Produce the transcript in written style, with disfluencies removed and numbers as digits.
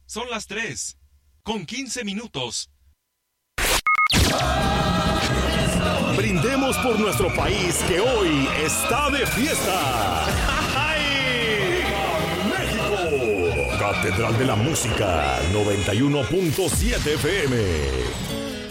Son las 3:15. Brindemos por nuestro país que hoy está de fiesta. ¡Viva México! Catedral de la Música 91.7 FM.